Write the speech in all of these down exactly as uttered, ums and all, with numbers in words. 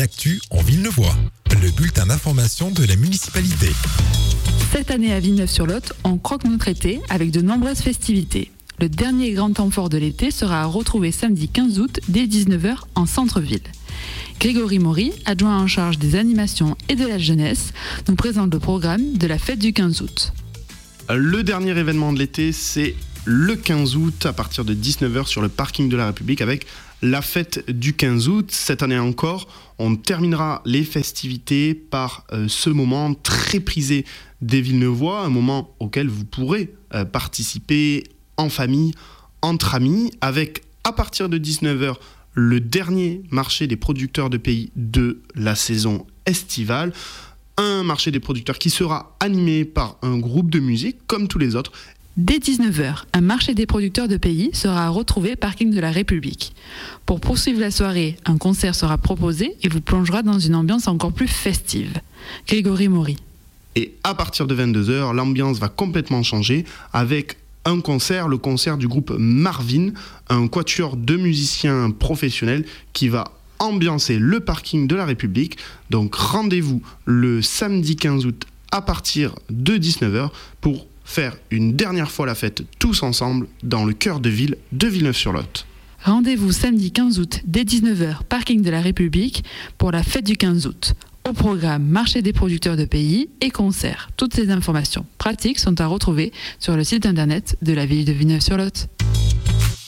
l'actu en Villeneuvois, le bulletin d'information de la municipalité. Cette année à Villeneuve-sur-Lot, on croque notre été avec de nombreuses festivités. Le dernier grand temps fort de l'été sera à retrouver samedi quinze août dès dix-neuf heures en centre-ville. Grégory Maury, adjoint en charge des animations et de la jeunesse, nous présente le programme de la fête du quinze août. Le dernier événement de l'été, c'est le quinze août à partir de dix-neuf heures sur le parking de la République avec la fête du quinze août. Cette année encore, on terminera les festivités par euh, ce moment très prisé des Villeneuvois, un moment auquel vous pourrez euh, participer en famille, entre amis, avec à partir de dix-neuf heures le dernier marché des producteurs de pays de la saison estivale. Un marché des producteurs qui sera animé par un groupe de musique comme tous les autres. Dès dix-neuf heures, un marché des producteurs de pays sera à retrouver parking de la République. Pour poursuivre la soirée, un concert sera proposé et vous plongera dans une ambiance encore plus festive. Grégory Maury. Et à partir de vingt-deux heures, l'ambiance va complètement changer avec un concert, le concert du groupe Marvin, un quatuor de musiciens professionnels qui va ambiancer le parking de la République. Donc rendez-vous le samedi quinze août à partir de dix-neuf heures pour faire une dernière fois la fête tous ensemble dans le cœur de ville de Villeneuve-sur-Lot. Rendez-vous samedi quinze août dès dix-neuf heures, parking de la République, pour la fête du quinze août. Au programme, marché des producteurs de pays et concerts. Toutes ces informations pratiques sont à retrouver sur le site internet de la ville de Villeneuve-sur-Lot.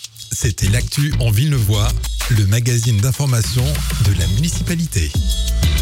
C'était l'actu en Villeneuvois, le magazine d'information de la municipalité.